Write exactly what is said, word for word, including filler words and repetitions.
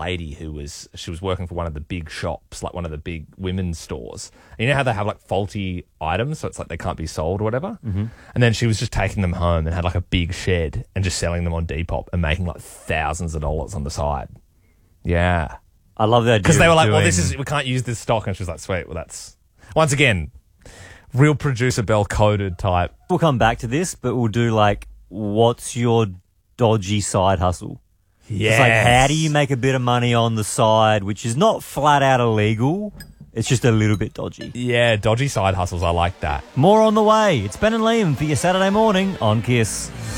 lady who was she was working for one of the big shops, like one of the big women's stores. And you know how they have like faulty items, so it's like they can't be sold or whatever. Mm-hmm. And then she was just taking them home and had like a big shed and just selling them on Depop and making like thousands of dollars on the side. Yeah, I love that because they were like, doing... "Well, this is we can't use this stock," and she was like, "Sweet, well that's once again real producer Bell coded type." We'll come back to this, but we'll do like, what's your dodgy side hustle? Yeah. It's like, how do you make a bit of money on the side, which is not flat out illegal? It's just a little bit dodgy. Yeah, dodgy side hustles. I like that. More on the way. It's Ben and Liam for your Saturday morning on Kiss.